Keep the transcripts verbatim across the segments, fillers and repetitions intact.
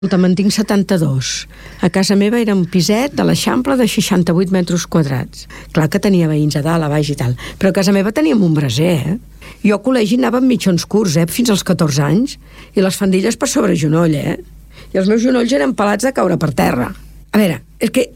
Me'n tinc setanta-dos. A casa meva era un piset de l'Eixample de seixanta-vuit metres quadrats. Clar que tenia veïns a dalt, a baix i tal. Però a casa meva teníem un braser, eh? Jo al col·legi anava amb mitjons curts, eh? Fins als catorze anys. I les faldilles per sobre genoll, eh? I els meus genolls eren pelats de caure per terra. A veure, és que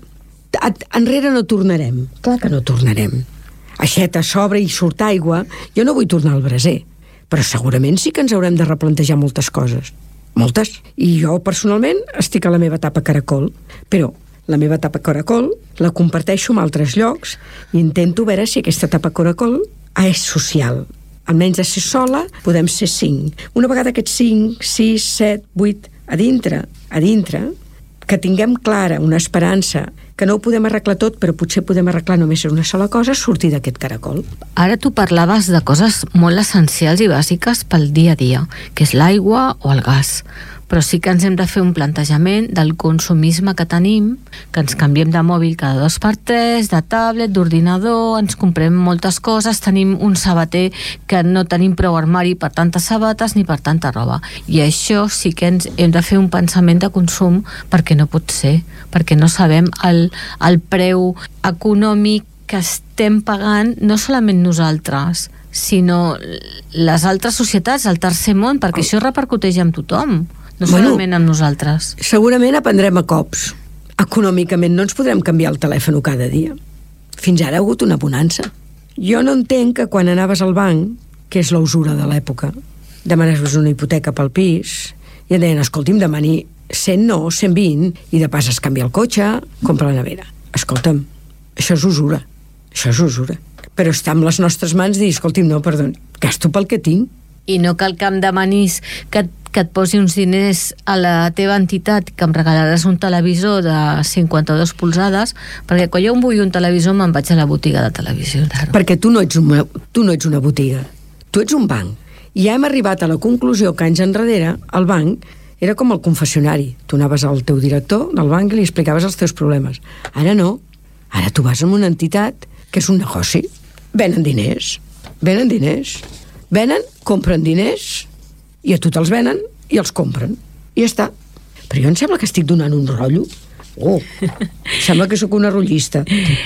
enrere no tornarem. Clar que no tornarem. Aixeta, s'obre i surt aigua. Jo no vull tornar al braser. Però segurament sí que ens haurem de replantejar moltes coses. Moltes. I jo, personalment, estic a la meva etapa caracol. Però la meva etapa caracol la comparteixo amb altres llocs i intento veure si aquesta etapa caracol és social. Almenys de ser sola, podem ser cinc. Una vegada aquests cinc, sis, set, vuit, a dintre, a dintre, que tinguem clara una esperança, que no ho podem arreglar tot, però potser podem arreglar només una sola cosa, sortir d'aquest caracol. Ara tu parlaves de coses molt essencials i bàsiques pel dia a dia, que és l'aigua o el gas. Però sí que ens hem de fer un plantejament del consumisme que tenim, que ens canviem de mòbil cada dos per tres, de tablet, d'ordinador, ens comprem moltes coses, tenim un sabater que no tenim prou armari per tantes sabates ni per tanta roba. I això sí que ens hem de fer un pensament de consum, perquè no pot ser, perquè no sabem el, el preu econòmic que estem pagant, no solament nosaltres, sinó les altres societats, el tercer món, perquè això repercuteix en tothom. No solament bueno, amb nosaltres. Segurament aprendrem a cops. Econòmicament no ens podrem canviar el telèfon cada dia. Fins ara ha hagut una bonança. Jo no entenc que quan anaves al banc, que és la usura de l'època, demanaves una hipoteca pel pis i et deien, escolti'm, demani cent no, cent vint, i de pas es canvia el cotxe, compra la nevera. Escolta'm, això és usura. Això és usura. Però està amb les nostres mans dir, escolti'm, no, perdó, gasto pel que tinc. I no cal que em demanis que, que et posi uns diners a la teva entitat, que em regalaràs un televisor de cinquanta-dos polzades, perquè quan jo em vull un televisor me'n vaig a la botiga de televisió. Claro. Perquè tu no, ets una, tu no ets una botiga, tu ets un banc. I ja hem arribat a la conclusió que anys enrere el banc era com el confessionari. Tu anaves al teu director del banc i li explicaves els teus problemes. Ara no. Ara tu vas a una entitat que és un negoci. Venen diners. Venen diners. Venen, compren diners, i a tu te'ls venen i els compren. I ja està. Però jo em sembla que estic donant un rotllo. Oh, sembla que sóc una rotllista.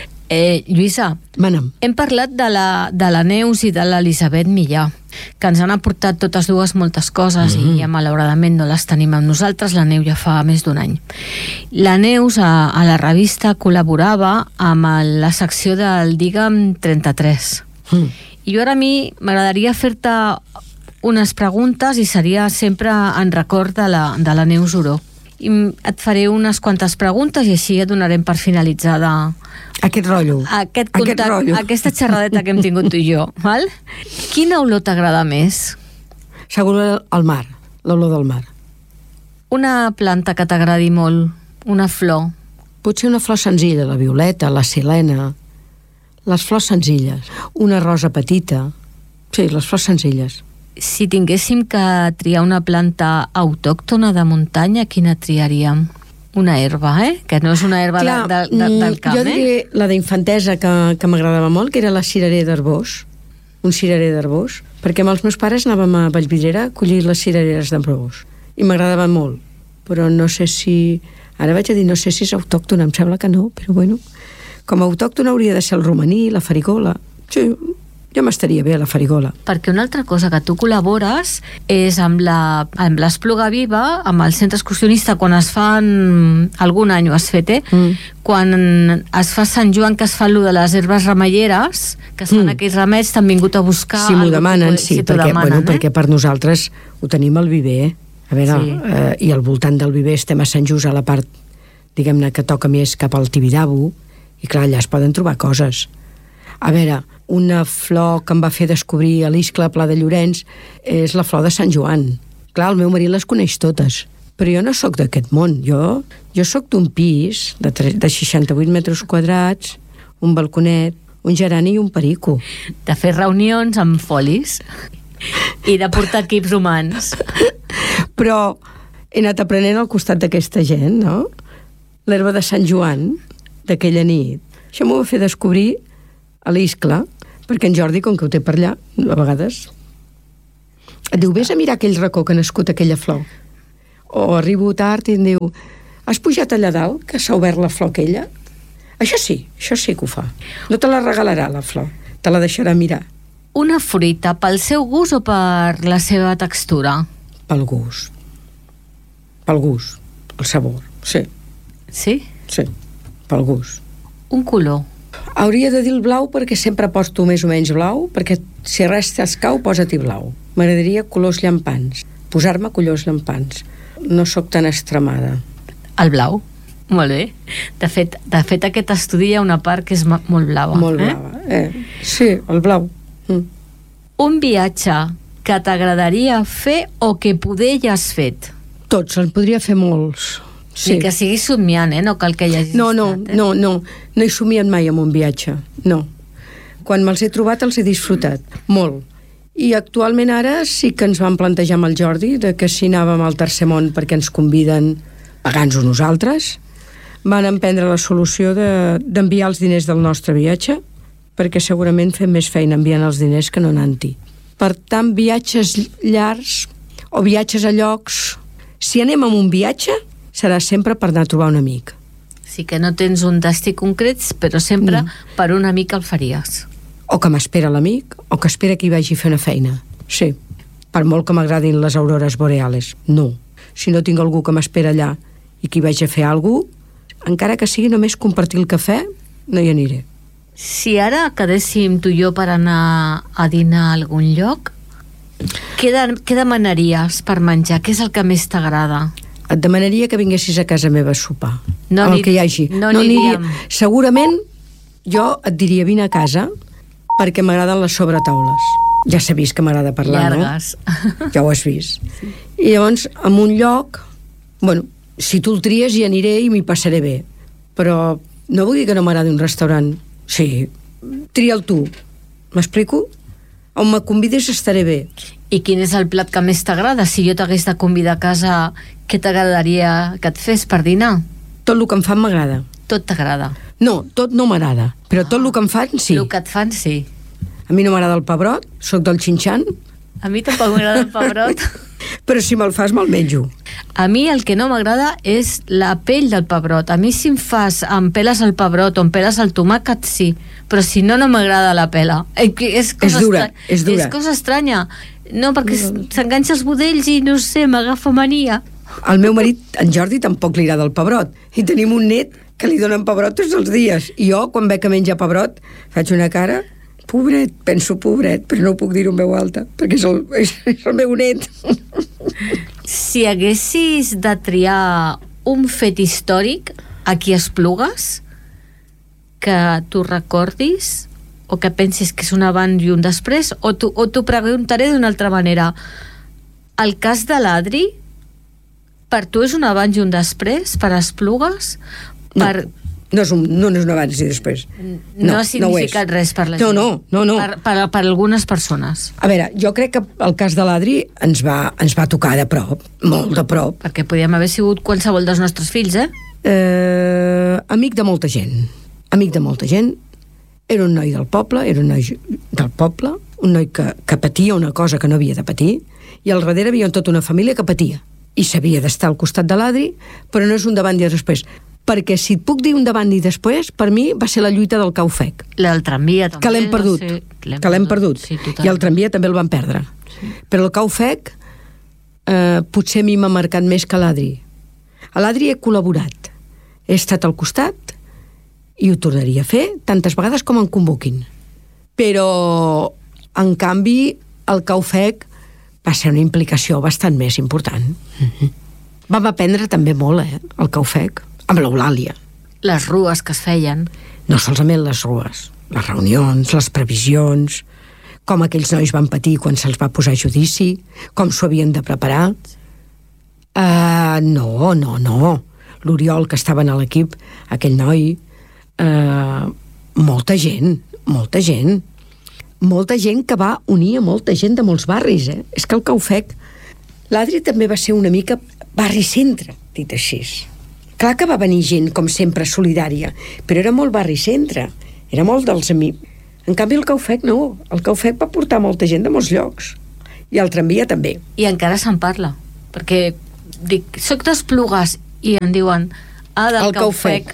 Eh, Lluïsa, Mana'm. Hem parlat de la, de la Neus i de l'Elisabet Millà, que ens han aportat totes dues moltes coses mm-hmm. i ja malauradament no les tenim amb nosaltres. La Neus ja fa més d'un any. La Neus a, a la revista col·laborava amb la secció del Digue'm trenta-tres. Mm. I jo ara a mi m'agradaria fer-te unes preguntes i seria sempre en record de la, de la Neus Oró. I et faré unes quantes preguntes i així ja donarem per finalitzada aquest rotllo, aquest contacte, aquest rotllo. Aquesta xerradeta que hem tingut tu i jo. Val? Quina olor t'agrada més? Segur el mar, l'olor del mar. Una planta que t'agradi molt, una flor. Potser una flor senzilla, la violeta, la silena, les flors senzilles, una rosa petita. Sí, les flors senzilles. Si tinguéssim que triar una planta autòctona de muntanya, quina triaríem? Una herba, eh? Que no és una herba Clar, de, de, de, del camp, jo diré eh? la d'infantesa que, que m'agradava molt, que era la cirerer d'Arbós, un cirerer d'Arbós, perquè amb els meus pares anàvem a Vallvidrera a collir les cirereres d'Arbós. I m'agradava molt, però no sé si... Ara vaig a dir, no sé si és autòctona, em sembla que no, però bueno... Com a autòctona hauria de ser el romaní, la farigola. Sí, jo m'estaria bé a la farigola. Perquè una altra cosa que tu col·labores és amb la, amb l'Espluga Viva, amb el centre excursionista, quan es fan... Algun any ho has fet, eh? Mm. Quan es fa Sant Joan, que es fa allò de les herbes remeieres, que es fan mm. aquells remeis, t'han vingut a buscar... Si m'ho demanen, que, sí, si perquè, demanen, bueno, eh? perquè per nosaltres ho tenim al viver, eh? A veure, sí. eh, i al voltant del viver estem a Sant Just, a la part, diguem-ne, que toca més cap al Tibidabo, i clar, allà es poden trobar coses. A veure, una flor que em va fer descobrir a l'Iscle Pla de Llorenç és la flor de Sant Joan. Clar, el meu marit les coneix totes, però jo no sóc d'aquest món. Jo, jo sóc d'un pis de, de seixanta-vuit metres quadrats, un balconet, un gerani i un perico. De fer reunions amb folis i de portar equips humans. Però he anat aprenent al costat d'aquesta gent, no? L'herba de Sant Joan, d'aquella nit. Això m'ho va fer descobrir a l'Iscle, perquè en Jordi, com que ho té per allà, a vegades, et diu, vés a mirar aquell racó que ha nascut aquella flor. o arribo tard i em diu has pujat allà dalt, que s'ha obert la flor aquella? Això sí, això sí que ho fa. No te la regalarà, la flor. Te la deixarà mirar. Una fruita pel seu gust o per la seva textura? Pel gust. Pel gust. El sabor, sí. Sí? Sí, pel gust. Un color? Hauria de dir el blau perquè sempre posto més o menys blau, perquè si res t'escau, posa-t'hi blau. M'agradaria colors llampants. Posar-me colors llampants. No sóc tan extremada. El blau? Molt bé. De fet, de fet aquest estudi hi ha una part que és molt blava. Molt blava, eh? eh? Sí, el blau. Mm. Un viatge que t'agradaria fer o que poder ja has fet? Tots, en podria fer molts. Sí. Ni que siguis somiant, eh? No cal que hi hagis no, no, estat, eh? No, no, no he somiat mai amb un viatge, no. Quan me'ls he trobat els he disfrutat, molt. I actualment ara sí que ens vam plantejar amb el Jordi de que si anàvem al tercer món perquè ens conviden pagant-nos nosaltres, van emprendre la solució de, d'enviar els diners del nostre viatge, perquè segurament fem més feina enviant els diners que no anant-hi. Per tant, viatges llargs o viatges a llocs, si anem amb un viatge, serà sempre per anar a trobar un amic. Sí que no tens un destí concret, però sempre no. Per un amic el faries. O que m'espera l'amic, o que espera que hi vagi a fer una feina. Sí, per molt que m'agradin les aurores boreales. No. Si no tinc algú que m'espera allà i que hi vaig a fer alguna cosa, encara que sigui només compartir el cafè, no hi aniré. Si ara quedéssim tu i jo per anar a dinar a algun lloc, què, de, què demanaries per menjar? Què és el que més t'agrada? Et demanaria que vinguessis a casa meva a sopar. No el que hi hagi. No, no aniria. Segurament jo et diria vine a casa perquè m'agraden les sobretaules. Ja s'ha vist que m'agrada parlar, llargues. No? Ja ho has vist. Sí. I llavors, en un lloc, bueno, si tu el tries hi aniré i m'hi passaré bé. Però no vull dir que no m'agradi un restaurant. Sí, tria'l tu. M'explico? On me convides estaré bé. I quin és el plat que més t'agrada? Si jo t'hagués de convidar a casa, què t'agradaria que et fes per dinar? Tot el que em fan m'agrada. Tot t'agrada? No, tot no m'agrada, però tot el que em fan sí. El que et fan sí. A mi no m'agrada el pebrot, sóc del xinxan. A mi tampoc m'agrada el pebrot. Però si me'l fas, me'l menjo. A mi el que no m'agrada és la pell del pebrot. A mi si em fas, em peles el pebrot o em peles el tomàquet, sí. Però si no, no m'agrada la pela. És, cosa és dura, és dura. És cosa estranya. No, perquè s'enganxa els budells i no sé, m'agafa mania. Al meu marit, en Jordi, tampoc li agrada el pebrot. I tenim un net que li donen pebrot tots els dies. I jo, quan veig que menja pebrot, faig una cara... Pobret, penso pobret, però no puc dir-ho en veu alta, perquè és el, és, és el meu net. Si haguessis de triar un fet històric a qui Esplugues, que tu recordis, o que pensis que és un abans i un després, o t'ho o t'ho preguntaré d'una altra manera. El cas de l'Adri, per tu és un abans i un després, per Esplugues? Per... No. No és, un, no és un abans i després. No, no ha significat no res per la gent. No, no, no. no. Per, per, per algunes persones. A veure, jo crec que el cas de l'Adri ens va, ens va tocar de prop, molt de prop. Perquè podíem haver sigut qualsevol dels nostres fills, eh? eh amic de molta gent. Amic de molta gent. Era un noi del poble, era un noi del poble, un noi que, que patia una cosa que no havia de patir, i al darrere havia tota una família que patia. I s'havia d'estar al costat de l'Adri, però no és un davant i després. Perquè si et puc dir un davant i després, per mi va ser la lluita del Caufec. La del tramvia també. Que l'hem perdut. No sé, l'hem que l'hem perdut. Sí, I el tramvia també el van perdre. Sí. Però el Caufec eh, potser a mi m'ha marcat més que l'Adri. A l'Adri he col·laborat. He estat al costat i ho tornaria a fer tantes vegades com em convoquin. Però, en canvi, el Caufec va ser una implicació bastant més important. Mm-hmm. Vam aprendre també molt, eh, el Caufec. Amb l'Eulàlia. Les rues que es feien. No solament les rues, les reunions, les previsions, com aquells nois van patir quan se'ls va posar a judici, com s'ho havien de preparar. Uh, no, no, no. L'Oriol, que estava a l'equip, aquell noi, uh, molta gent, molta gent. Molta gent que va unir a molta gent de molts barris, eh? És que el Caufec... L'Adri també va ser una mica barri-centre, dit així. Clar que va venir gent, com sempre, solidària, però era molt barri-centre, era molt dels amics. En canvi, el Caufec no. El Caufec va portar molta gent de molts llocs. I el tramvia també. I encara se'n parla, perquè dic, soc d'Esplugues, i em diuen, ah, del que ho fec.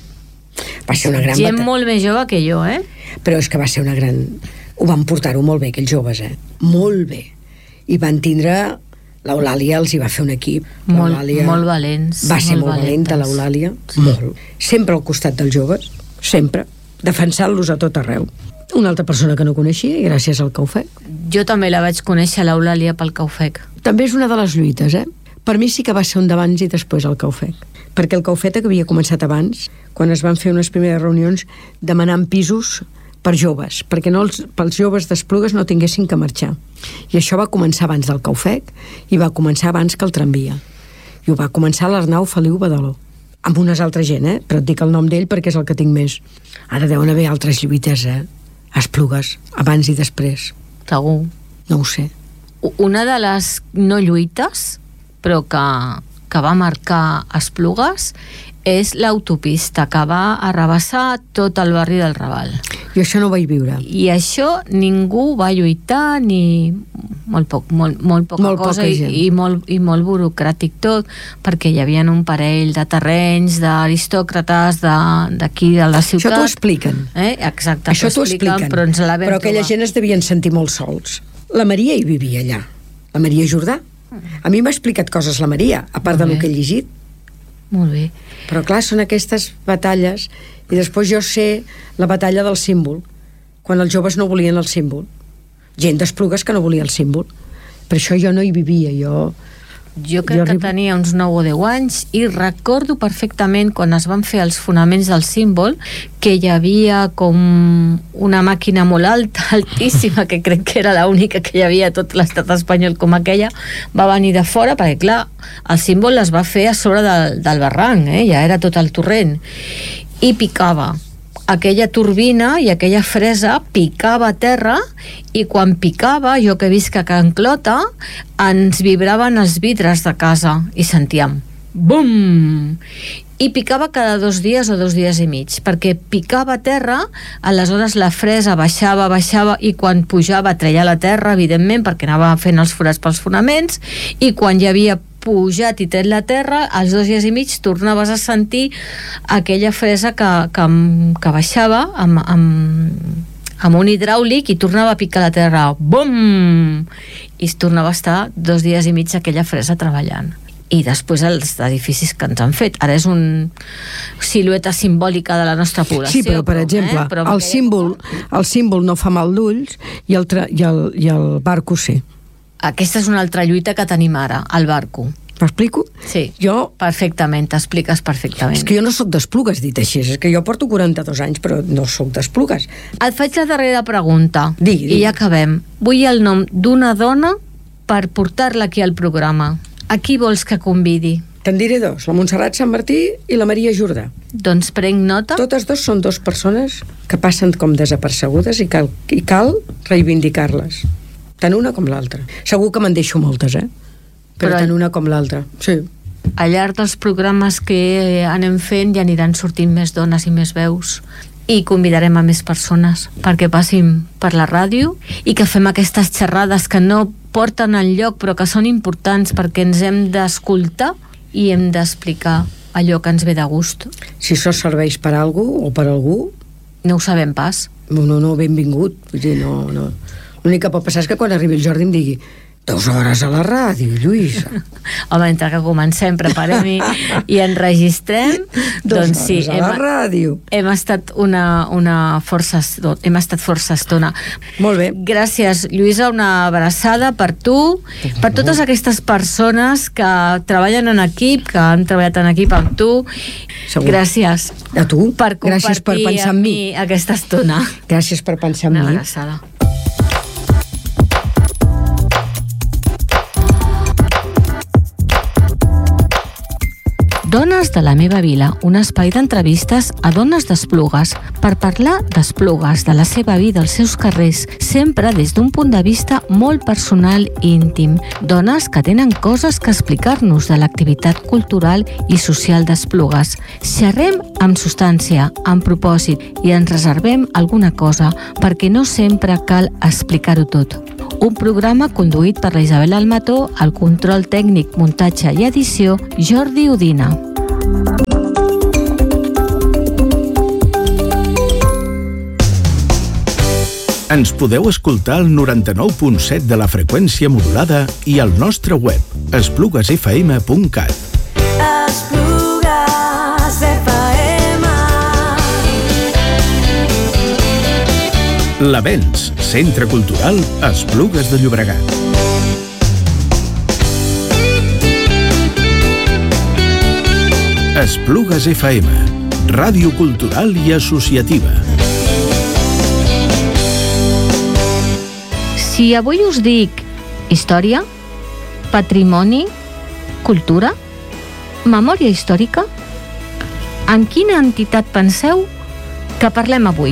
Va ser una gran Gent batalla. molt més jove que jo, eh? Però és que va ser una gran... Ho van portar-ho molt bé, aquells joves, eh? Molt bé. I van tindre... L'Eulàlia els hi va fer un equip. Molt, molt valents. Va ser molt, molt valenta, valentes. l'Eulàlia. Sí. Molt. Sempre al costat dels joves. Sempre. Defensant-los a tot arreu. Una altra persona que no coneixia, i gràcies al que ho fec. Jo també la vaig conèixer, l'Eulàlia, pel que ho fec. També és una de les lluites, eh? Per mi sí que va ser un d'abans i després el Caufec. Perquè el Caufet que havia començat abans, quan es van fer unes primeres reunions demanant pisos per joves, perquè no els, pels joves d'Esplugues no tinguessin que marxar. I això va començar abans del Caufec i va començar abans que el tramvia. I ho va començar l'Arnau Feliu Badaló. Amb unes altres gent, eh? Però et dic el nom d'ell perquè és el que tinc més. Ara deuen haver altres lluites, eh? A Esplugues, abans i després. Segur. No ho sé. Una de les no lluites, però que, que va marcar Esplugues, és l'autopista que va arrabassar tot el barri del Raval. Jo això no ho vaig viure. I això ningú va lluitar, ni molt poc, molt, molt poca molt cosa, poca i, i, molt, i molt burocràtic tot, perquè hi havia un parell de terrenys, d'aristòcrates d'aquí de, de la ciutat. Això t'ho expliquen. Eh? Exacte, això t'ho expliquen, però ens la vam però aquella trobar. gent es devien sentir molt sols. La Maria hi vivia allà, la Maria Jordà. A mi m'ha explicat coses la Maria, a part Molt del bé. que he llegit. Molt bé. Però clar, són aquestes batalles, i després jo sé la batalla del símbol, quan els joves no volien el símbol. Gent d'Esplugues que no volia el símbol. Per això jo no hi vivia, jo... Jo crec Jo que arribo- tenia uns nou o deu anys i recordo perfectament quan es van fer els fonaments del símbol que hi havia com una màquina molt alta, altíssima, que crec que era l'única que hi havia a tot l'estat espanyol com aquella, va venir de fora, perquè clar, el símbol es va fer a sobre del, del barranc, eh? Ja era tot el torrent, i picava. Aquella turbina i aquella fresa picava a terra, i quan picava, jo que visc a Can Clota, ens vibraven els vidres de casa i sentíem bum! I picava cada dos dies o dos dies i mig, perquè picava a terra, aleshores la fresa baixava, baixava, i quan pujava treia la terra, evidentment, perquè anava fent els forats pels fonaments, i quan hi havia pujat i tret la terra, als dos dies i mig tornaves a sentir aquella fresa que, que, que baixava amb, amb, amb un hidràulic i tornava a picar la terra, bum! I es tornava a estar dos dies i mig aquella fresa treballant. I després els edificis que ens han fet. Ara és un silueta simbòlica de la nostra població. Sí, però per exemple, eh? però el, símbol, el símbol no fa mal d'ulls i el, tra- i el, i el barco sí. Aquesta és una altra lluita que tenim ara, el barco. M'explico? Sí, Jo, perfectament, t'expliques perfectament. és que jo no sóc d'Esplugues, dit així, és que jo porto quaranta-dos anys, però no sóc d'Esplugues. Et faig la darrera pregunta. Digui, digui. I ja acabem. Vull el nom d'una dona per portar-la aquí al programa. A qui vols que convidi? Te'n diré dos, la Montserrat Sant Martí i la Maria Jordà. Doncs prenc nota. Totes dos són dos persones que passen com desapercebudes i cal, i cal reivindicar-les. Tant una com l'altra. Segur que me'n deixo moltes, eh? Però, Però- tant una com l'altra. Sí. Al llarg dels programes que anem fent ja aniran sortint més dones i més veus, i convidarem a més persones perquè passin per la ràdio i que fem aquestes xerrades que no porten enlloc però que són importants perquè ens hem d'escoltar i hem d'explicar allò que ens ve de gust. Si això serveix per a algú o per a algú, No ho sabem pas. no, no, no benvingut. Vull dir, no, no. L'únic que pot passar és que quan arribi el Jordi em digui dues hores a la ràdio, Lluïsa. Home, entre que comencem, preparem i, i enregistrem, Dues doncs sí, hores a la ràdio. hem estat una, una força esto- hem estat força estona. Molt bé. Gràcies, Lluïsa, una abraçada per tu, per totes aquestes persones que treballen en equip, que han treballat en equip amb tu. Segur. Gràcies A tu. per compartir Gràcies per pensar en amb mi. mi aquesta estona. Gràcies per pensar en Una mi. abraçada. Dones de la meva vila, un espai d'entrevistes a dones d'Esplugues per parlar d'Esplugues, de la seva vida, els seus carrers, sempre des d'un punt de vista molt personal i íntim. Dones que tenen coses que explicar-nos de l'activitat cultural i social d'Esplugues. Xerrem amb substància, amb propòsit, i ens reservem alguna cosa perquè no sempre cal explicar-ho tot. un programa conduït per la Isabel Almató, el control tècnic, muntatge i edició, Jordi Udina. Ens podeu escoltar al noranta-nou punt set de la freqüència modulada i al nostre web, esplugues f m punt cat. Esplugues F M. L'Avenç, Centre Cultural Esplugues de Llobregat. Esplugues F M, ràdio cultural i associativa. Si avui us dic història, patrimoni, cultura, memòria històrica, en quina entitat penseu que parlem avui?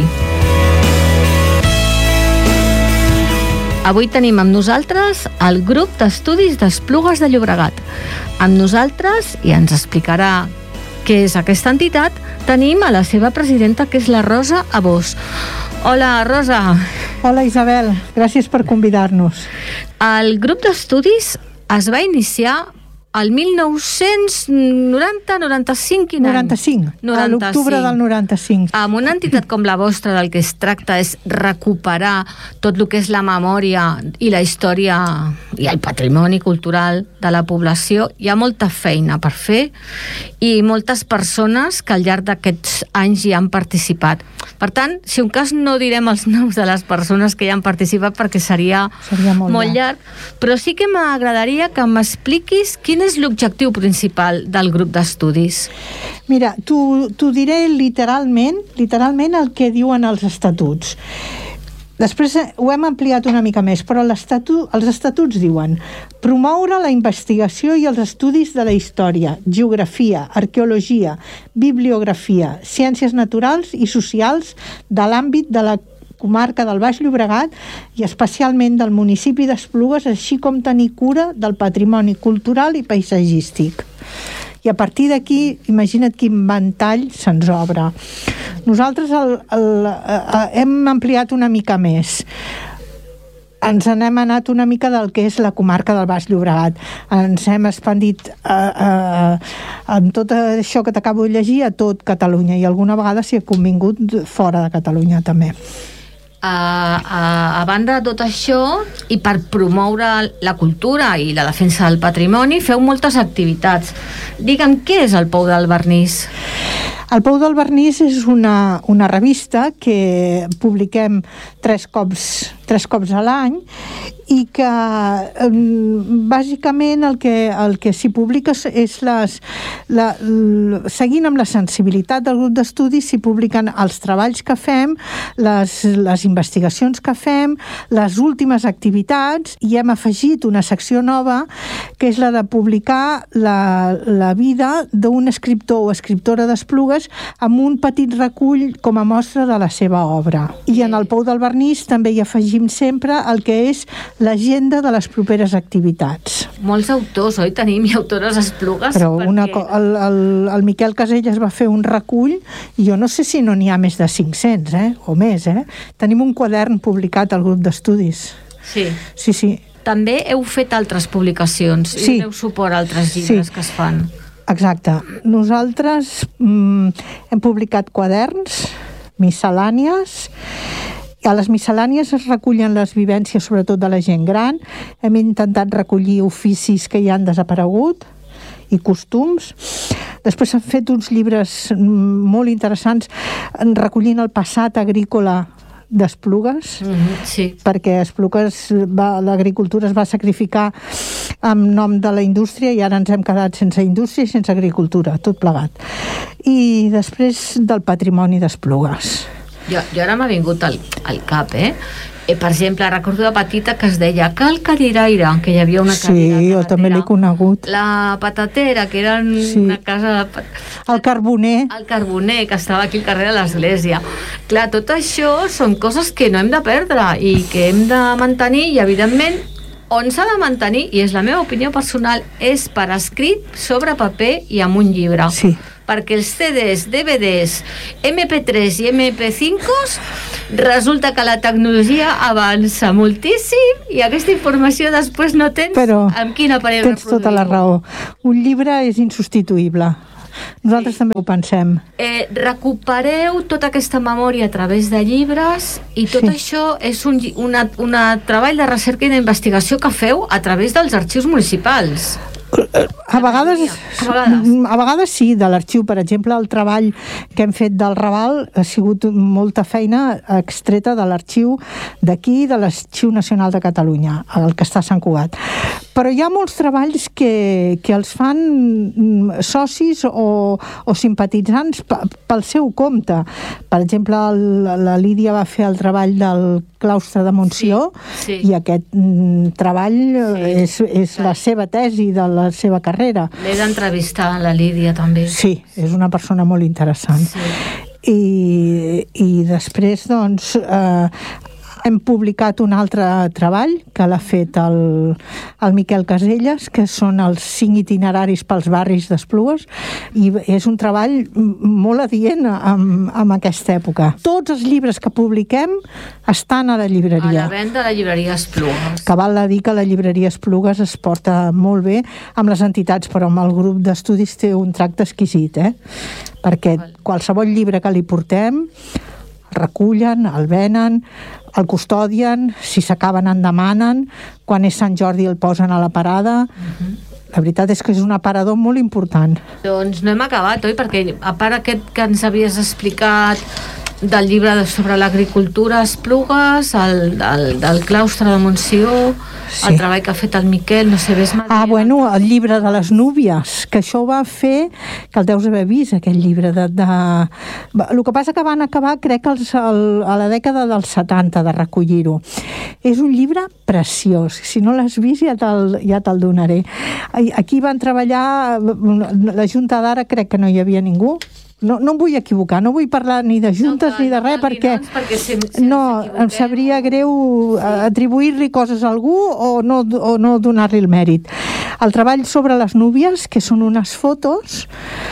Avui tenim amb nosaltres el grup d'estudis d'Esplugues de Llobregat. Amb nosaltres, i ens explicarà què és aquesta entitat, tenim a la seva presidenta, que és la Rosa Abós. Hola, Rosa. Hola, Isabel. Gràcies per convidar-nos. El grup d'estudis es va iniciar el mil nou-cents noranta noranta-cinc, quin any? noranta-cinc, a l'octubre del noranta-cinc. Amb una entitat com la vostra, del que es tracta és recuperar tot el que és la memòria i la història i el patrimoni cultural de la població. Hi ha molta feina per fer i moltes persones que al llarg d'aquests anys hi han participat. Per tant, si un cas no direm els noms de les persones que hi han participat perquè seria, seria molt, molt llarg, però sí que m'agradaria que m'expliquis quin és l'objectiu principal del grup d'estudis. Mira, t'ho diré literalment, literalment el que diuen els estatuts. Després ho hem ampliat una mica més, però l'estatu, els estatuts diuen promoure la investigació i els estudis de la història, geografia, arqueologia, bibliografia, ciències naturals i socials de l'àmbit de la comarca del Baix Llobregat i especialment del municipi d'Esplugues, així com tenir cura del patrimoni cultural i paisatgístic. I a partir d'aquí, imagina't quin ventall se'ns obre. Nosaltres el, el, el, hem ampliat una mica més. Ens n'hem anat una mica del que és la comarca del Baix Llobregat. Ens hem expandit eh, eh, amb tot això que t'acabo de llegir a tot Catalunya i alguna vegada s'hi ha convingut fora de Catalunya també. A, a, a banda de tot això, i per promoure la cultura i la defensa del patrimoni, feu moltes activitats. Digue'm, què és el Pou del Vernís? El Pou del Vernís és una, una revista que publiquem tres cops, tres cops a l'any i que bàsicament el que, el que s'hi publica és les, la, seguint amb la sensibilitat del grup d'estudis s'hi publiquen els treballs que fem, les, les investigacions que fem, les últimes activitats, i hem afegit una secció nova que és la de publicar la, la vida d'un escriptor o escriptora d'Esplugues amb un petit recull com a mostra de la seva obra. I en el Pou del Vernís també hi afegim sempre el que és l'agenda de les properes activitats. Molts autors, oi? Tenim i autores Esplugues. Però perquè... una, el, el, el Miquel Casellas va fer un recull i jo no sé si no n'hi ha més de cinc-cents, eh? O més, eh? Tenim un quadern publicat al grup d'estudis. Sí. Sí, sí. També heu fet altres publicacions sí. i doneu suport a altres llibres sí. que es fan. Exacte. Nosaltres mm, hem publicat quaderns, miscel·lànies. A les miscel·lànies es recullen les vivències, sobretot de la gent gran. Hem intentat recollir oficis que ja han desaparegut i costums. Després s'han fet uns llibres molt interessants recollint el passat agrícola d'Esplugues, mm-hmm, sí. perquè Esplugues, l'agricultura es va sacrificar en nom de la indústria i ara ens hem quedat sense indústria i sense agricultura, tot plegat. I després del patrimoni d'Esplugues. Jo, jo ara m'ha vingut al, al cap, eh? Eh, per exemple, recordo de petita que es deia Cal Cadiraire, que hi havia una cadira. Sí, jo també l'he conegut. La Patatera, que era sí. una casa... De... El Carboner. El Carboner, que estava aquí al carrer de l'església. Clar, tot això són coses que no hem de perdre i que hem de mantenir i, evidentment, on s'ha de mantenir, i és la meva opinió personal, és per escrit, sobre paper i amb un llibre. Sí. perquè els C Ds, D V Ds, M P tres i M P cinc resulta que la tecnologia avança moltíssim i aquesta informació després no tens Però amb quin aparell tens tota la raó. Un llibre és insubstituïble. Nosaltres sí. també ho pensem. Eh, recupereu tota aquesta memòria a través de llibres i tot sí. això és un una, una treball de recerca i d'investigació que feu a través dels arxius municipals. A vegades, a vegades, a vegades sí, de l'arxiu, per exemple, el treball que hem fet del Raval ha sigut molta feina extreta de l'arxiu d'aquí, de l'Arxiu Nacional de Catalunya, el que està a Sant Cugat. Però hi ha molts treballs que, que els fan socis o, o simpatitzants pel seu compte. Per exemple, el, la Lídia va fer el treball del claustre de Montsió sí, sí. i aquest mm, treball sí, és, és sí. la seva tesi de la seva carrera. L'he d'entrevistar, la Lídia, també. Sí, és una persona molt interessant. Sí. I, i després, doncs, eh, hem publicat un altre treball que l'ha fet el, el Miquel Caselles, que són els cinc itineraris pels barris d'Esplugues, i és un treball molt adient amb, amb aquesta època. Tots els llibres que publiquem estan a la llibreria. A la venda a la llibreria Esplugues. Que val a dir que la llibreria Esplugues es porta molt bé amb les entitats, però amb el grup d'estudis té un tracte exquisit, eh? Perquè qualsevol llibre que li portem el recullen, el venen, el custodien, si s'acaben en demanen, quan és Sant Jordi el posen a la parada. Uh-huh. La veritat és que és un aparador molt important. Doncs no hem acabat, oi? Perquè a part aquest que ens havies explicat del llibre sobre l'agricultura a Esplugues, el, el, del claustre de Montsió, sí. el treball que ha fet el Miquel, no sé, ves Ah, bueno, el llibre de les núvies, que això va fer, que el deus haver vist, aquest llibre de... de... El que passa que van acabar, crec, els, el, a la dècada dels setanta, de recollir-ho. És un llibre preciós. Si no l'has vist, ja te'l, ja te'l donaré. Aquí van treballar, la Junta d'ara crec que no hi havia ningú. No, no em vull equivocar, no vull parlar ni de juntes no, ni de res, no, perquè, perquè si, si no, em sabria greu sí. atribuir-li coses a algú o no, o no donar-li el mèrit. El treball sobre les núvies, que són unes fotos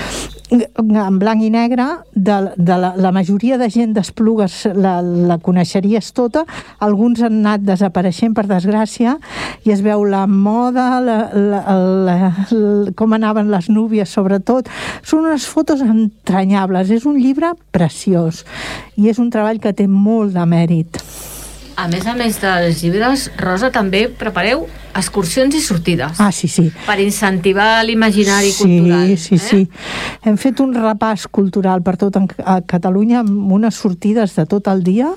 en blanc i negre de, de la, la majoria de gent d'Esplugues la, la coneixeries tota, alguns han anat desapareixent per desgràcia i es veu la moda la, la, la, la, com anaven les núvies sobretot, són unes fotos entranyables, és un llibre preciós i és un treball que té molt de mèrit. A més a més dels llibres, Rosa, també prepareu excursions i sortides. Ah, sí, sí. Per incentivar l'imaginari sí, cultural. Sí, sí, eh? sí. Hem fet un repàs cultural per tot a Catalunya amb unes sortides de tot el dia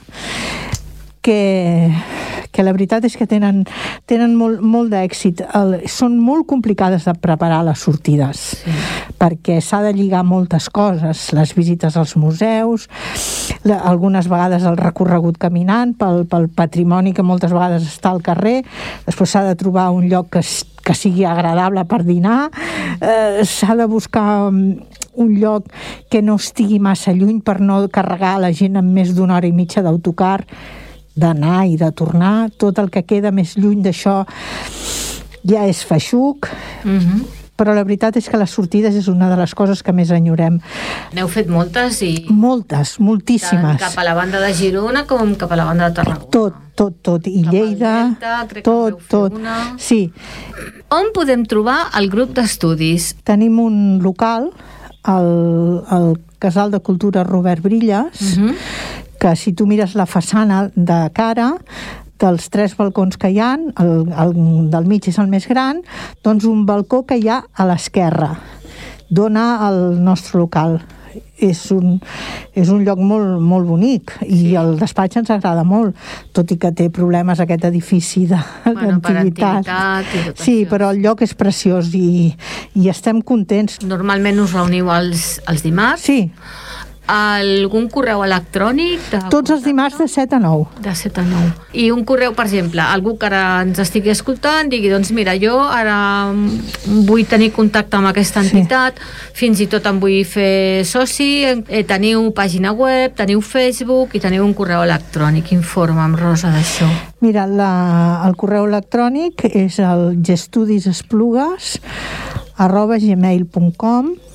que, que la veritat és que tenen, tenen molt, molt d'èxit. El, són molt complicades de preparar les sortides, sí. perquè s'ha de lligar moltes coses, les visites als museus, la, algunes vegades el recorregut caminant pel, pel patrimoni que moltes vegades està al carrer, després s'ha de trobar un lloc que, que sigui agradable per dinar, eh, s'ha de buscar un lloc que no estigui massa lluny per no carregar la gent amb més d'una hora i mitja d'autocar, d'anar i de tornar. Tot el que queda més lluny d'això ja és feixuc. Mm-hmm. Però la veritat és que les sortides és una de les coses que més enyorem. N'heu fet moltes i... Moltes, moltíssimes. Tant cap a la banda de Girona com cap a la banda de Tarragona. Tot, tot, tot. I cap Lleida, Delta, crec tot, que tot. Una... Sí. On podem trobar el grup d'estudis? Tenim un local, el, el Casal de Cultura Robert Brillas, mm-hmm. que si tu mires la façana de cara, dels tres balcons que hi ha, el, el del mig és el més gran, doncs un balcó que hi ha a l'esquerra dona al nostre local. És un, és un lloc molt, molt bonic i sí. el despatx ens agrada molt, tot i que té problemes aquest edifici de, bueno, d'antiguitat. I tot sí, això. Però el lloc és preciós i, i estem contents. Normalment us reuniu els, els dimarts? Sí. Algun correu electrònic? Tots els dimarts de set a nou. De set a nou. I un correu, per exemple, algú que ara ens estigui escoltant digui, doncs mira, jo ara vull tenir contacte amb aquesta entitat, sí. fins i tot em vull fer soci, eh, teniu pàgina web, teniu Facebook i teniu un correu electrònic. Informa'm, Rosa, d'això. Mira, la, el correu electrònic és el gestudisesplugues arroba gmail punt com.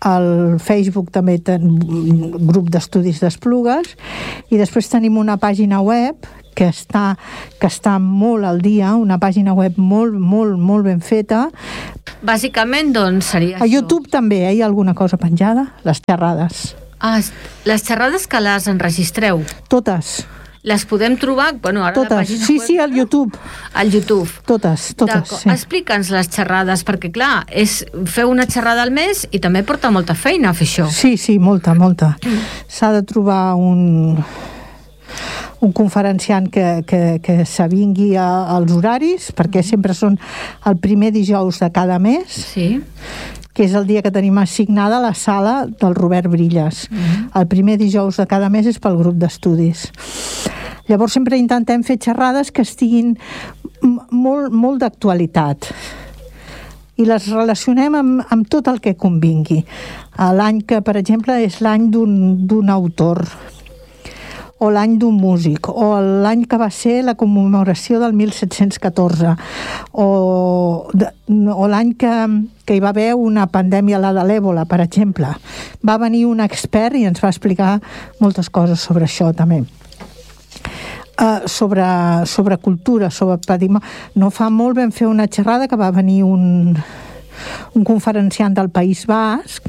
al Facebook també ten grup d'estudis d'Esplugues, i després tenim una pàgina web que està, que està molt al dia, una pàgina web molt, molt, molt ben feta. Bàsicament, doncs, seria a això. YouTube també eh, hi ha alguna cosa penjada, les xerrades. Ah, les xerrades que les enregistreu? Totes. Les podem trobar? Bueno, ara totes. la pàgina sí, web, sí, al YouTube. Al YouTube. Totes, totes, sí. Explica'ns les xerrades, perquè clar, és fer una xerrada al mes i també porta molta feina fer això. Sí, sí, molta, molta. S'ha de trobar un, un conferenciant que, que, que s'avingui als horaris, perquè sempre són el primer dijous de cada mes. Sí. Que és el dia que tenim assignada la sala del Robert Brillas. Uh-huh. El primer dijous de cada mes és pel grup d'estudis. Llavors sempre intentem fer xerrades que estiguin molt, molt d'actualitat i les relacionem amb, amb tot el que convingui. L'any que, per exemple, és l'any d'un autor, o l'any d'un músic, o l'any que va ser la commemoració del mil set-cents catorze, o, de, o l'any que, que hi va haver una pandèmia, la de l'èbola, per exemple. Va venir un expert i ens va explicar moltes coses sobre això, també. Uh, sobre, sobre cultura, sobre patrimoni. No fa molt vam fer una xerrada que va venir un, un conferenciant del País Basc,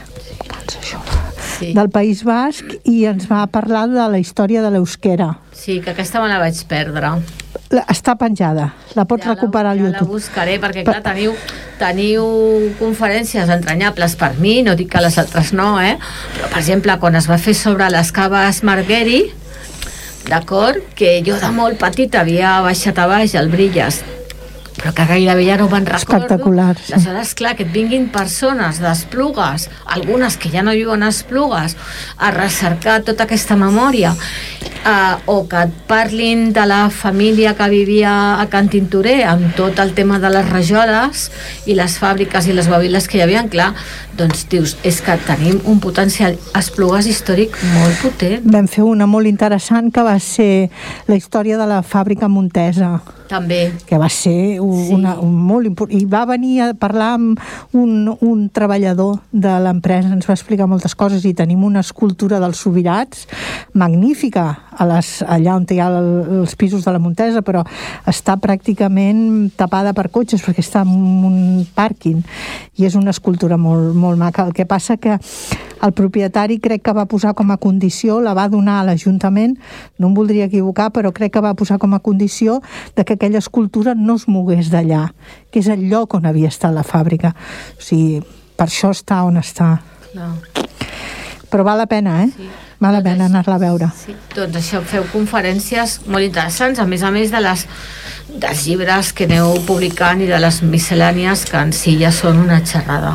sí. del País Basc, i ens va parlar de la història de l'euskera. Sí, que aquesta me la vaig perdre. La, està penjada, la pots ja recuperar la, al YouTube. Ja la buscaré, perquè clar, teniu, teniu conferències entranyables per mi, no dic que les altres no, eh? Però, per exemple, quan es va fer sobre les caves Margueri, d'acord, que jo de molt petit havia baixat a baix al Brillas, però que gairebé ja no me'n recordo. Espectacular, sí. Aleshores, clar, que et vinguin persones d'Esplugues, algunes que ja no viuen a Esplugues, a recercar tota aquesta memòria, uh, o que et parlin de la família que vivia a Can Tintorer amb tot el tema de les rajoles i les fàbriques i les bòbiles que hi havia, clar, doncs dius, és que tenim un potencial Esplugues històric molt potent. Vam fer una molt interessant que va ser la història de la fàbrica Montesa. També. Que va ser una, sí. un molt important. I va venir a parlar amb un, un treballador de l'empresa, ens va explicar moltes coses, i tenim una escultura dels Subirats magnífica a les, allà on hi ha el, els pisos de la Montesa, però està pràcticament tapada per cotxes perquè està en un pàrquing, i és una escultura molt, molt maca. El que passa que el propietari crec que va posar com a condició, la va donar a l'Ajuntament, no em voldria equivocar, però crec que va posar com a condició de que aquella escultura no es mogués d'allà, que és el lloc on havia estat la fàbrica. O sigui, per això està on està. No. Però val la pena, eh? Sí. Val la pena anar-la a veure. Sí. Doncs això, feu conferències molt interessants, a més a més de les, dels llibres que aneu publicant i de les miscel·lànies que en si ja són una xerrada.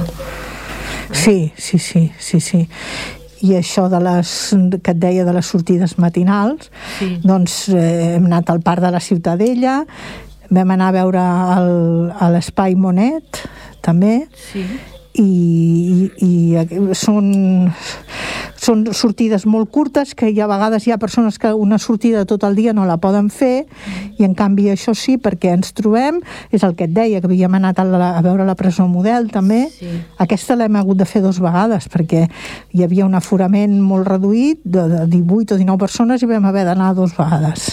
Sí, sí, sí, sí, sí. I això de les, que et deia de les sortides matinals, sí. doncs eh, hem anat al Parc de la Ciutadella, vam anar a veure el, a l'Espai Monet, també, sí. i, i, i són, són sortides molt curtes, que hi ha, a vegades hi ha persones que una sortida tot el dia no la poden fer, mm. i en canvi això sí, perquè ens trobem, és el que et deia, que havíem anat a, la, a veure la presó Model també, sí. Aquesta l'hem hagut de fer dues vegades, perquè hi havia un aforament molt reduït, de, de divuit o dinou persones, i vam haver d'anar dues vegades.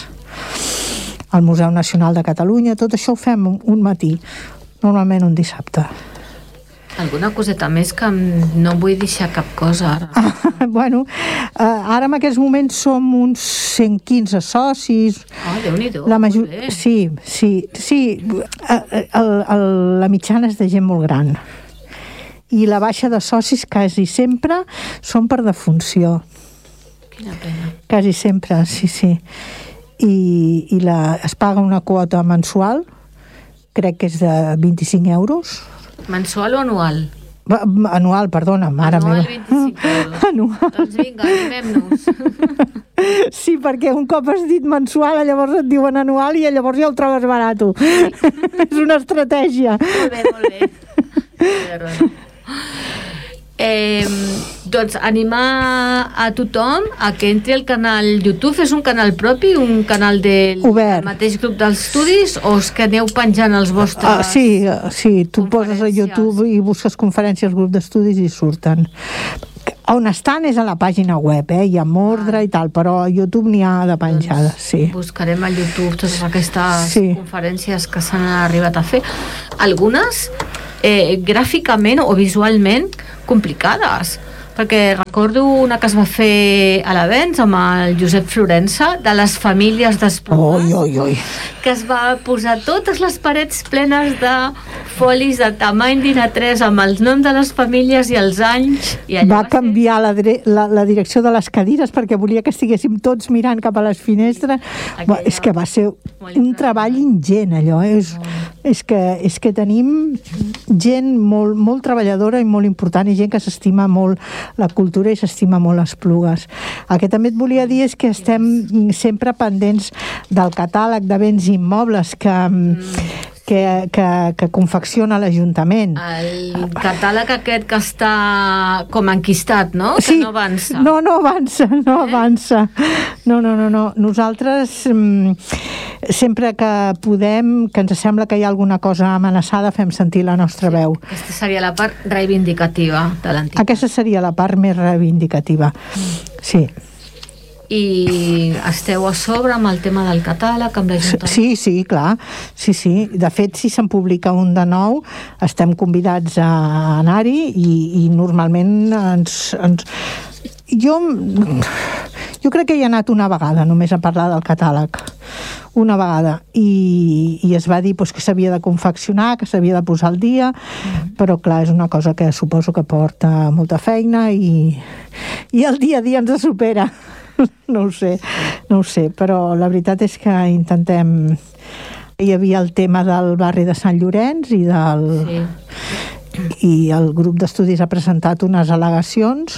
Al Museu Nacional de Catalunya, tot això ho fem un, un matí, normalment un dissabte. Alguna coseta més que no vull deixar cap cosa ara. Ah, bueno, uh, ara en aquests moments som uns cent quinze socis. Ah, oh, Déu-n'hi-do, la major... molt bé. Sí, sí, sí. Uh, el, el, la mitjana és de gent molt gran. I la baixa de socis quasi sempre són per defunció. Quina pena. Quasi sempre, sí, sí. I, i la, es paga una quota mensual, crec que és de vint-i-cinc euros. Mensual o anual? Anual, perdona, mare anual, meva. vint-i-cinc euros. Anual. Doncs vinga, animem-nos. Sí, perquè un cop has dit mensual, llavors et diuen anual i llavors ja el trobes barat. Sí. És una estratègia. Molt bé, molt bé. Eh, Doncs animar a tothom a que entri al canal YouTube. És un canal propi, un canal del, del mateix grup d'estudis, o és que aneu penjant els vostres... Ah, sí, sí, tu poses a YouTube i busques conferències, grup d'estudis i surten. On estan és a la pàgina web, eh? Hi ha ordre ah. i tal, però a YouTube n'hi ha de penjades, doncs sí. Buscarem a YouTube totes aquestes sí. conferències que s'han arribat a fer. Algunes eh, gràficament o visualment complicades, perquè recordo una que es va fer a l'Avenç amb el Josep Florença, de les famílies d'Esplugues, oi, oi, oi. que es va posar totes les parets plenes de folis de tamany d'I N A tres amb els noms de les famílies i els anys. I va, va canviar la, la, la direcció de les cadires perquè volia que estiguéssim tots mirant cap a les finestres. Aquella... És que va ser un treball ingent, allò. És, és, que, és que tenim gent molt, molt treballadora i molt important, i gent que s'estima molt la cultura i s'estima molt Esplugues. El que també et volia dir és que estem sempre pendents del catàleg de béns immobles que, mm. que, que, que confecciona l'Ajuntament. El catàleg aquest que està com enquistat, no? Sí. Que no avança. No, no avança, no eh? avança. No, no, no, no. Nosaltres sempre que podem, que ens sembla que hi ha alguna cosa amenaçada, fem sentir la nostra sí. veu. Aquesta seria la part reivindicativa de l'entitat. Aquesta seria la part més reivindicativa. Sí. I esteu a sobre amb el tema del catàleg, amb l'Ajuntament? Sí, sí, clar. Sí, sí. De fet, si se'n publica un de nou, estem convidats a anar-hi i, i normalment ens... ens... Jo, jo crec que hi he anat una vegada només a parlar del catàleg. Una vegada. I, i es va dir pues, que s'havia de confeccionar, que s'havia de posar al dia, mm. però clar, és una cosa que suposo que porta molta feina i, i el dia a dia ens supera. No ho sé, no ho sé, però la veritat és que intentem... Hi havia el tema del barri de Sant Llorenç i del... Sí. I el grup d'estudis ha presentat unes al·legacions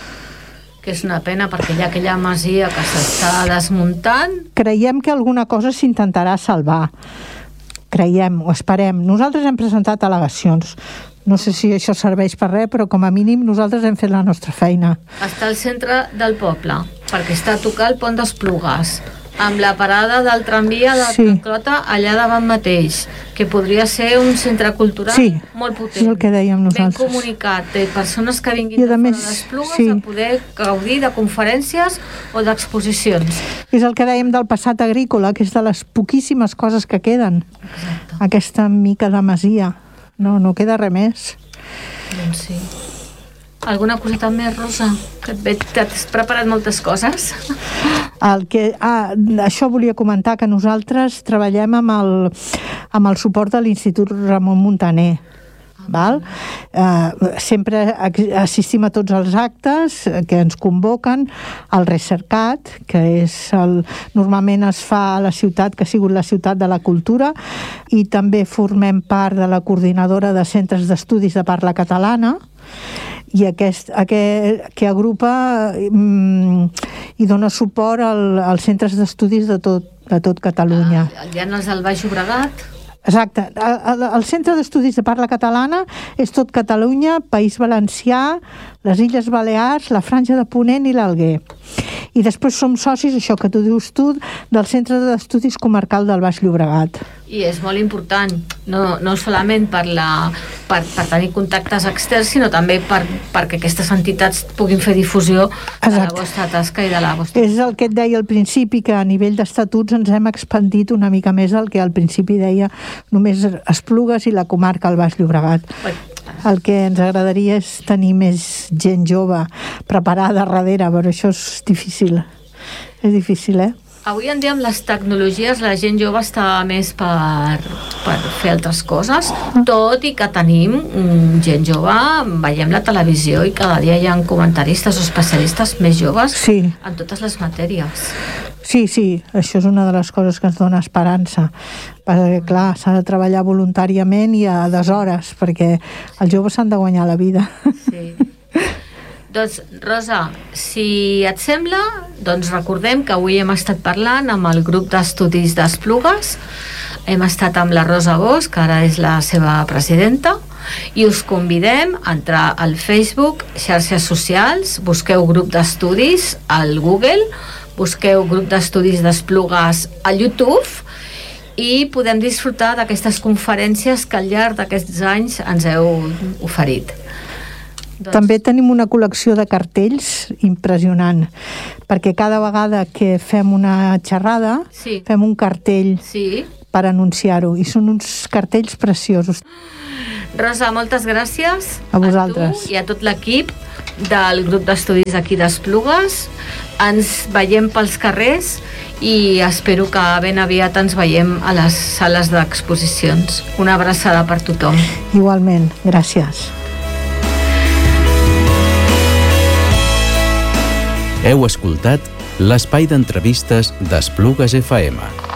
que és una pena perquè hi ha aquella masia que s'està desmuntant. Creiem que alguna cosa s'intentarà salvar. Creiem, o esperem. Nosaltres hem presentat al·legacions. No sé si això serveix per res, però com a mínim nosaltres hem fet la nostra feina. Està al centre del poble, perquè està a tocar el pont d'Esplugues, amb la parada del tramvia de sí. Clota allà davant mateix, que podria ser un centre cultural sí, molt potent. És el que dèiem nosaltres. Ben comunicat, de persones que vinguin de fora d'Esplugues sí. a poder gaudir de conferències o d'exposicions. És el que dèiem del passat agrícola, que és de les poquíssimes coses que queden. Exacte. Aquesta mica de masia. No, no queda res més. Doncs sí. Alguna coseta més, Rosa? Que t'has preparat moltes coses. El que, ah, això volia comentar, que nosaltres treballem amb el, amb el suport de l'Institut Ramon Muntaner. Val? Uh, sempre assistim a tots els actes que ens convoquen, el Recercat, que és el, normalment es fa a la ciutat que ha sigut la ciutat de la cultura, i també formem part de la coordinadora de centres d'estudis de parla catalana, i aquest, aquest que agrupa mm, i dona suport al, als centres d'estudis de tot, de tot Catalunya. Ah, hi ha els del Baix Llobregat. Exacte. El, el Centre d'Estudis de Parla Catalana és tot Catalunya, País Valencià, les Illes Balears, la Franja de Ponent i l'Alguer. I després som socis, això que tu dius tu, del Centre d'Estudis Comarcal del Baix Llobregat. I és molt important, no, no solament per, la, per, per tenir contactes externs, sinó també per, perquè aquestes entitats puguin fer difusió de Exacte. La vostra tasca i de la vostra... És el que et deia al principi, que a nivell d'estatuts ens hem expandit una mica més del que al principi deia només Esplugues i la comarca del Baix Llobregat. El que ens agradaria és tenir més gent jove preparada darrere, però això és difícil. És difícil, eh? Avui en dia amb les tecnologies la gent jove està més per, per fer altres coses, tot i que tenim gent jove, veiem la televisió i cada dia hi ha comentaristes o especialistes més joves sí. en totes les matèries. Sí, sí, això és una de les coses que ens dona esperança, perquè clar, s'ha de treballar voluntàriament i a deshores, perquè els joves s'han de guanyar la vida. Sí. Doncs, Rosa, si et sembla, doncs recordem que avui hem estat parlant amb el grup d'estudis d'Esplugues, hem estat amb la Rosa Bosch, que ara és la seva presidenta, i us convidem a entrar al Facebook, xarxes socials, busqueu grup d'estudis al Google, busqueu grup d'estudis d'Esplugues a YouTube i podem disfrutar d'aquestes conferències que al llarg d'aquests anys ens heu oferit. Doncs... També tenim una col·lecció de cartells impressionant, perquè cada vegada que fem una xerrada sí. fem un cartell sí. per anunciar-ho, i són uns cartells preciosos. Rosa, moltes gràcies a vosaltres a tu i a tot l'equip del grup d'estudis aquí d'Esplugues. Ens veiem pels carrers i espero que ben aviat ens veiem a les sales d'exposicions. Una abraçada per tothom. Igualment, gràcies. Heu escoltat l'espai d'entrevistes d'Esplugues F M.